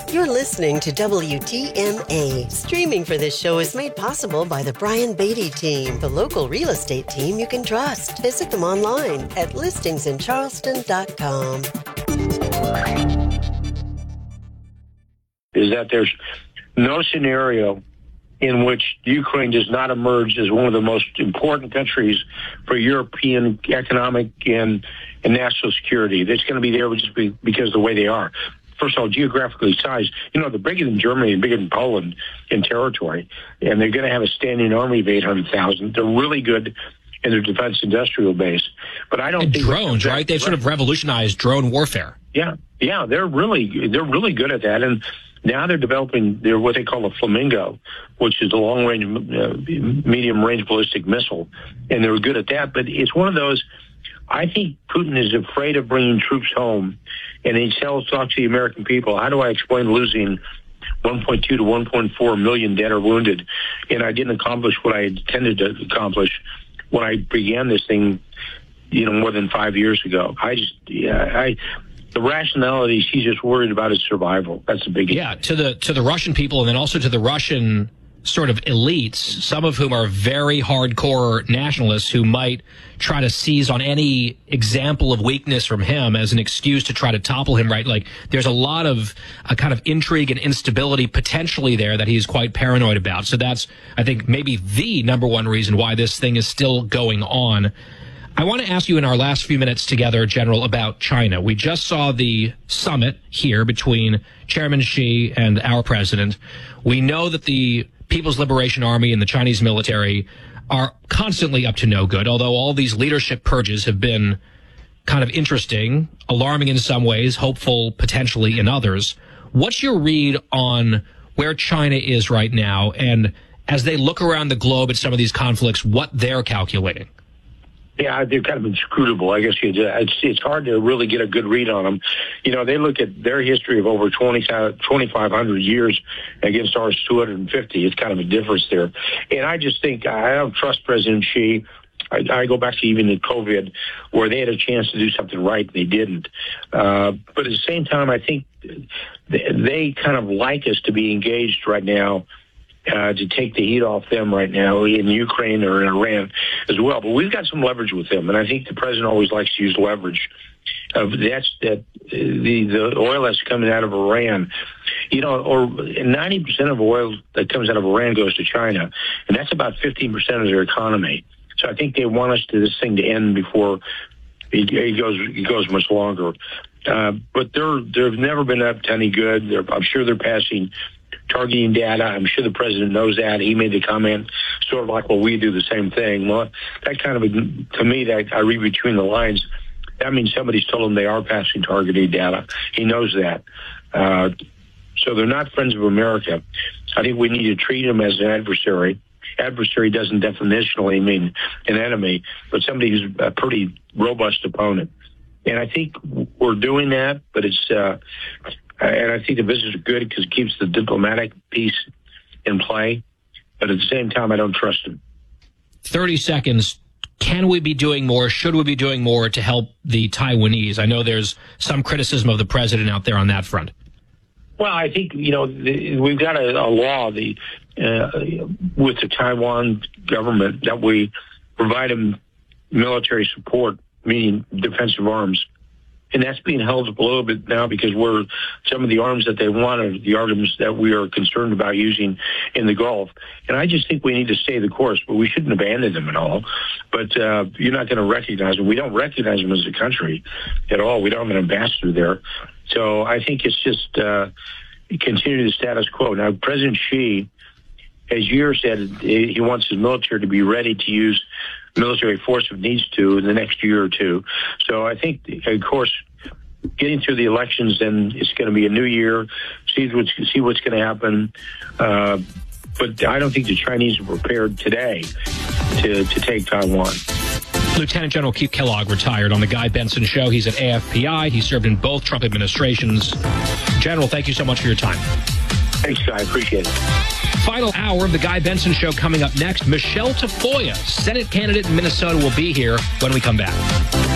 You're listening to WTMA. Streaming for this show is made possible by the Brian Beatty team, the local real estate team you can trust. Visit them online at listingsincharleston.com. Is that there's no scenario in which Ukraine does not emerge as one of the most important countries for European economic and national security. It's going to be there just because of the way they are. First of all, geographically sized, they're bigger than Germany and bigger than Poland in territory, and they're going to have a standing army of 800,000. They're really good in their defense industrial base. But I don't think drones, right? They've sort of revolutionized drone warfare. Yeah, they're really good at that, and now they're developing what they call a Flamingo, which is a long-range, medium-range ballistic missile, and they're good at that. But it's one of those. I think Putin is afraid of bringing troops home, and he talks to the American people. How do I explain losing 1.2 to 1.4 million dead or wounded, and I didn't accomplish what I intended to accomplish when I began this thing, more than 5 years ago? The rationality, he's just worried about his survival. That's the big issue. Yeah, to the Russian people, and then also to the Russian sort of elites, some of whom are very hardcore nationalists who might try to seize on any example of weakness from him as an excuse to try to topple him, right? Like, there's a lot of kind of intrigue and instability potentially there that he's quite paranoid about. So that's, I think, maybe the number one reason why this thing is still going on. I want to ask you in our last few minutes together, General, about China. We just saw the summit here between Chairman Xi and our president. We know that the People's Liberation Army and the Chinese military are constantly up to no good, although all these leadership purges have been kind of interesting, alarming in some ways, hopeful potentially in others. What's your read on where China is right now, and as they look around the globe at some of these conflicts, what they're calculating? Yeah, they're kind of inscrutable. I guess it's hard to really get a good read on them. They look at their history of over 2,500 years against ours 250. It's kind of a difference there. And I just think I don't trust President Xi. I go back to even the COVID, where they had a chance to do something right and they didn't. But at the same time, I think they kind of like us to be engaged right now, to take the heat off them right now in Ukraine or in Iran as well. But we've got some leverage with them, and I think the president always likes to use leverage. The oil that's coming out of Iran, or 90% of oil that comes out of Iran goes to China, and that's about 15% of their economy. So I think they want this thing to end before it goes much longer. But they've never been up to any good. I'm sure they're passing targeting data. I'm sure the president knows that. He made the comment sort of like, well, we do the same thing. Well, that kind of, to me, that I read between the lines, that means somebody's told him they are passing targeted data. He knows that. So they're not friends of America. I think we need to treat them as an adversary. Adversary doesn't definitionally mean an enemy, but somebody who's a pretty robust opponent. And I think we're doing that, but and I think the business is good because it keeps the diplomatic piece in play. But at the same time, I don't trust him. 30 seconds. Can we be doing more? Should we be doing more to help the Taiwanese? I know there's some criticism of the president out there on that front. Well, I think, we've got a law with the Taiwan government that we provide them military support, meaning defensive arms. And that's being held up a little bit now because some of the arms that they want are the arms that we are concerned about using in the Gulf. And I just think we need to stay the course, but we shouldn't abandon them at all. But you're not going to recognize them. We don't recognize them as a country at all. We don't have an ambassador there. So I think it's just continue the status quo. Now, President Xi, as years said, he wants his military to be ready to use military force if needs to in the next year or two. So I think, of course, getting through the elections, then it's going to be a new year, see what's going to happen. But I don't think the Chinese are prepared today to take Taiwan. Lieutenant General Keith Kellogg retired on the Guy Benson Show. He's at AFPI. He served in both Trump administrations. General, thank you so much for your time. Thanks, Guy. I appreciate it. Final hour of the Guy Benson Show coming up next. Michelle Tafoya, Senate candidate in Minnesota, will be here when we come back.